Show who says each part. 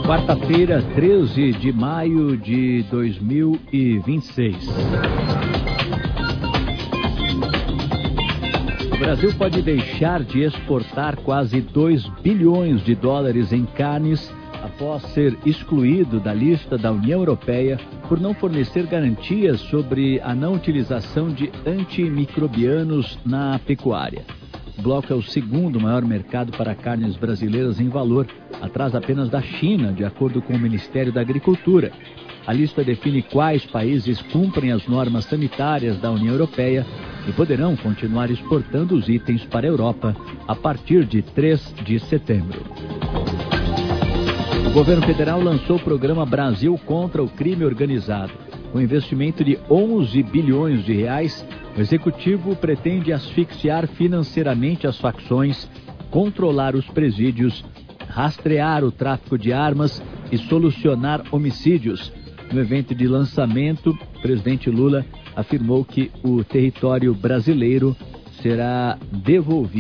Speaker 1: Quarta-feira, 13 de maio de 2026. O Brasil pode deixar de exportar quase 2 bilhões de dólares em carnes após ser excluído da lista da União Europeia por não fornecer garantias sobre a não utilização de antimicrobianos na pecuária. O bloco é o segundo maior mercado para carnes brasileiras em valor, atrás apenas da China, de acordo com o Ministério da Agricultura. A lista define quais países cumprem as normas sanitárias da União Europeia e poderão continuar exportando os itens para a Europa a partir de 3 de setembro. O governo federal lançou o programa Brasil contra o Crime Organizado. Com investimento de 11 bilhões de reais, o executivo pretende asfixiar financeiramente as facções, controlar os presídios, rastrear o tráfico de armas e solucionar homicídios. No evento de lançamento, o presidente Lula afirmou que o território brasileiro será devolvido